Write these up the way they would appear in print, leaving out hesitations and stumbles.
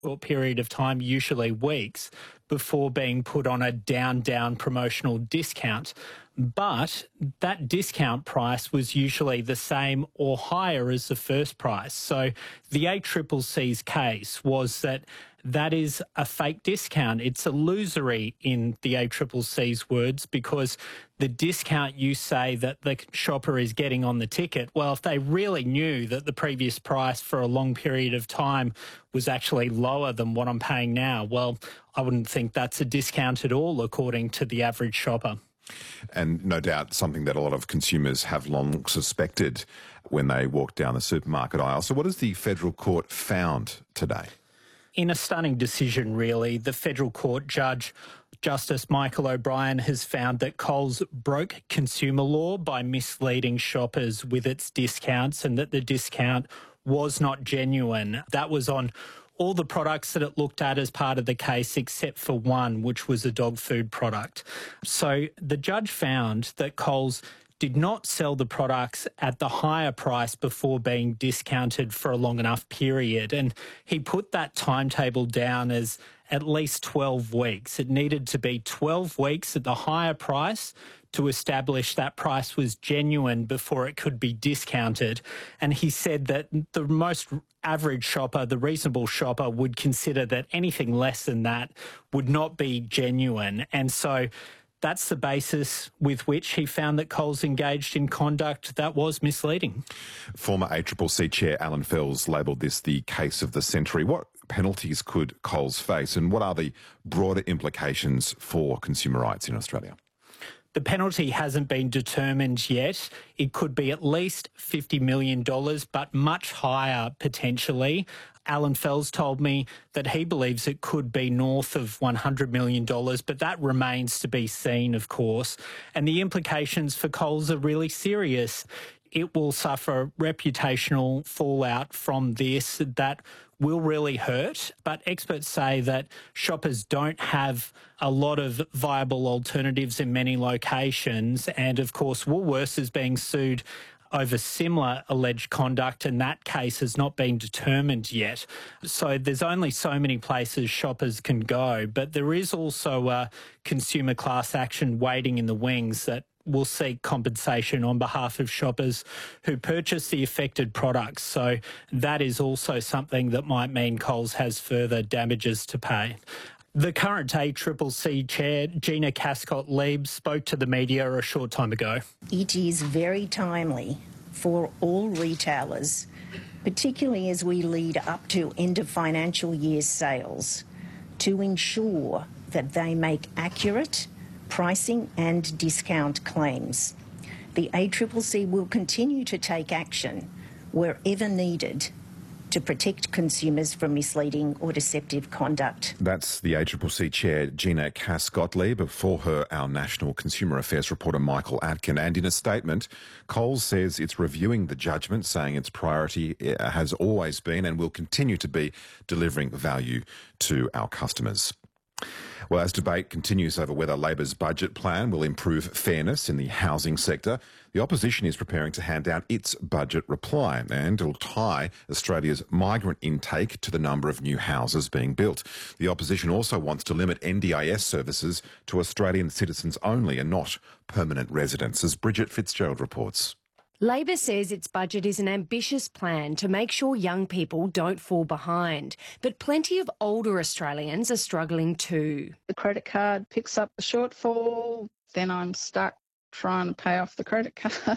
period of time, usually weeks, before being put on a down promotional discount. But that discount price was usually the same or higher as the first price. So the ACCC's case was that is a fake discount. It's illusory in the ACCC's words, because the discount you say that the shopper is getting on the ticket, well, if they really knew that the previous price for a long period of time was actually lower than what I'm paying now, well, I wouldn't think that's a discount at all, according to the average shopper. And no doubt something that a lot of consumers have long suspected when they walk down the supermarket aisle. So what has the federal court found today? In a stunning decision, really, the federal court judge, Justice Michael O'Brien, has found that Coles broke consumer law by misleading shoppers with its discounts, and that the discount was not genuine. That was on all the products that it looked at as part of the case, except for one, which was a dog food product. So the judge found that Coles did not sell the products at the higher price before being discounted for a long enough period. And he put that timetable down as at least 12 weeks. It needed to be 12 weeks at the higher price to establish that price was genuine before it could be discounted. And he said that the most average shopper, the reasonable shopper, would consider that anything less than that would not be genuine. And so that's the basis with which he found that Coles engaged in conduct that was misleading. Former ACCC Chair Alan Fels labelled this the case of the century. What penalties could Coles face, and what are the broader implications for consumer rights in Australia? The penalty hasn't been determined yet. It could be at least $50 million, but much higher potentially. Alan Fels told me that he believes it could be north of $100 million, but that remains to be seen, of course. And the implications for Coles are really serious. It will suffer reputational fallout from this that will really hurt. But experts say that shoppers don't have a lot of viable alternatives in many locations. And of course, Woolworths is being sued over similar alleged conduct, and that case has not been determined yet. So there's only so many places shoppers can go, but there is also a consumer class action waiting in the wings that will seek compensation on behalf of shoppers who purchase the affected products. So that is also something that might mean Coles has further damages to pay. The current ACCC chair, Gina Cascott-Leib, spoke to the media a short time ago. It is very timely for all retailers, particularly as we lead up to end of financial year sales, to ensure that they make accurate pricing and discount claims. The ACCC will continue to take action wherever needed to protect consumers from misleading or deceptive conduct. That's the ACCC Chair, Gina Cascott-Leib. Before her, our National Consumer Affairs reporter, Michael Atkin. And in a statement, Coles says it's reviewing the judgment, saying its priority has always been and will continue to be delivering value to our customers. Well, as debate continues over whether Labor's budget plan will improve fairness in the housing sector, the opposition is preparing to hand down its budget reply, and it'll tie Australia's migrant intake to the number of new houses being built. The opposition also wants to limit NDIS services to Australian citizens only and not permanent residents, as Bridget Fitzgerald reports. Labor says its budget is an ambitious plan to make sure young people don't fall behind, but plenty of older Australians are struggling too. The credit card picks up the shortfall, then I'm stuck trying to pay off the credit card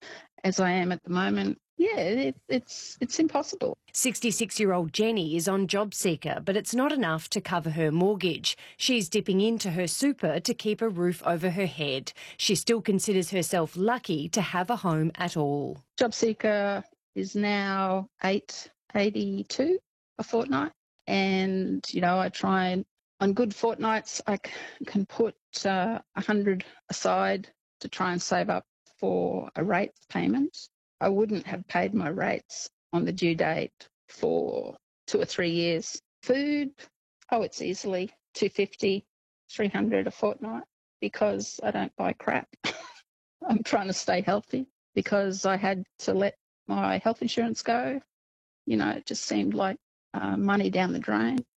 as I am at the moment. Yeah, it's impossible. 66-year-old Jenny is on JobSeeker, but it's not enough to cover her mortgage. She's dipping into her super to keep a roof over her head. She still considers herself lucky to have a home at all. JobSeeker is now $8.82 a fortnight, and I try and on good fortnights I can put $100 aside to try and save up for a rates payment. I wouldn't have paid my rates on the due date for 2 or 3 years. Food, it's easily $250, $300 a fortnight because I don't buy crap. I'm trying to stay healthy because I had to let my health insurance go. It just seemed like money down the drain.